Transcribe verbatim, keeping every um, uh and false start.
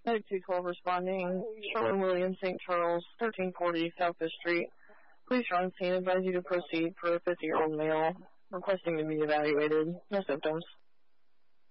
Medic two twelve responding. Sherwin-Williams, Saint Charles, thirteen forty South Fifth Street. Police are on scene. Advise you to proceed for a fifty-year-old male requesting to be evaluated. No symptoms.